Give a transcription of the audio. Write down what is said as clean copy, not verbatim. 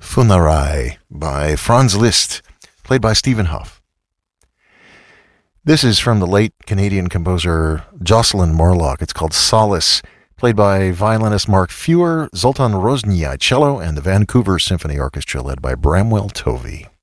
Funerai by Franz Liszt, played by Stephen Hough. This is from the late Canadian composer Jocelyn Morlock. It's called Solace, played by violinist Mark Fewer, Zoltan Roznyai cello, and the Vancouver Symphony Orchestra led by Bramwell Tovey.